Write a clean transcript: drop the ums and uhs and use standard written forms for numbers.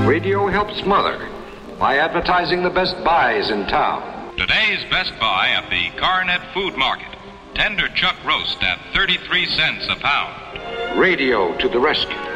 Radio helps Mother by advertising the best buys in town. Today's best buy at the Carnet Food Market. Tender chuck roast at 33 cents a pound. Radio to the rescue.